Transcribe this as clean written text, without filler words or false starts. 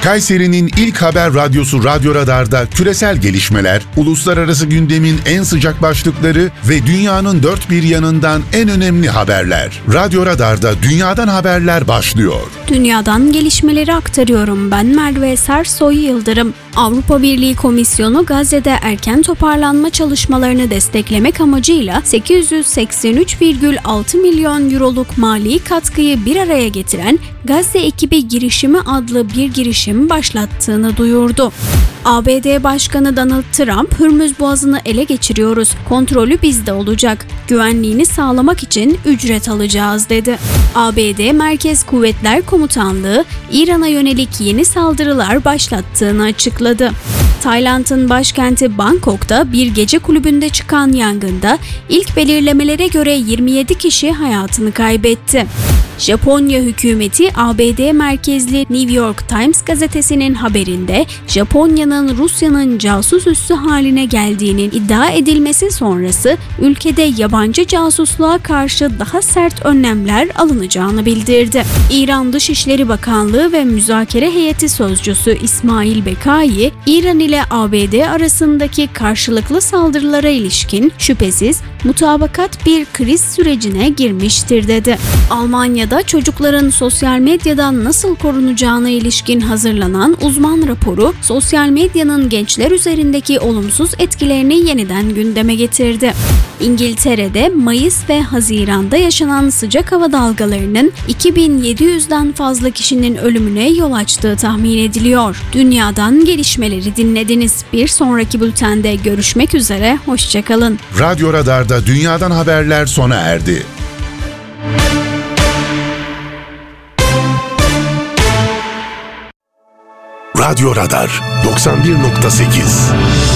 Kayseri'nin ilk haber radyosu Radyo Radar'da küresel gelişmeler, uluslararası gündemin en sıcak başlıkları ve dünyanın dört bir yanından en önemli haberler. Radyo Radar'da dünyadan haberler başlıyor. Dünyadan gelişmeleri aktarıyorum. Ben Merve Sersoy Yıldırım. Avrupa Birliği Komisyonu Gazze'de erken toparlanma çalışmalarını desteklemek amacıyla 883,6 milyon euroluk mali katkıyı bir araya getiren Gazze Ekibi Girişimi adlı bir girişim başlattığını duyurdu. ABD Başkanı Donald Trump, Hürmüz Boğazı'nı ele geçiriyoruz, kontrolü bizde olacak, güvenliğini sağlamak için ücret alacağız dedi. ABD Merkez Kuvvetler Komutanlığı, İran'a yönelik yeni saldırılar başlattığını açıkladı. Tayland'ın başkenti Bangkok'ta bir gece kulübünde çıkan yangında ilk belirlemelere göre 27 kişi hayatını kaybetti. Japonya hükümeti ABD merkezli New York Times gazetesinin haberinde Japonya'nın Rusya'nın casus üssü haline geldiğinin iddia edilmesi sonrası ülkede yabancı casusluğa karşı daha sert önlemler alınacağını bildirdi. İran Dışişleri Bakanlığı ve Müzakere Heyeti Sözcüsü İsmail Bekai, İran ile ABD arasındaki karşılıklı saldırılara ilişkin şüphesiz mutabakat bir kriz sürecine girmiştir dedi. Almanya'da çocukların sosyal medyadan nasıl korunacağına ilişkin hazırlanan uzman raporu, sosyal medyanın gençler üzerindeki olumsuz etkilerini yeniden gündeme getirdi. İngiltere'de Mayıs ve Haziran'da yaşanan sıcak hava dalgalarının 2700'den fazla kişinin ölümüne yol açtığı tahmin ediliyor. Dünyadan gelişmeleri dinlediniz. Bir sonraki bültende görüşmek üzere, hoşçakalın. Radyo Radar'da dünyadan haberler sona erdi. Radyo Radar 91.8